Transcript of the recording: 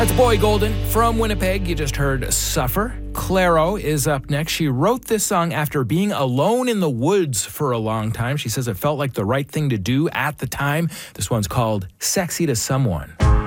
That's Boy Golden from Winnipeg. You just heard Suffer. Clairo is up next. She wrote this song after being alone in the woods for a long time. She says it felt like the right thing to do at the time. This one's called Sexy to Someone.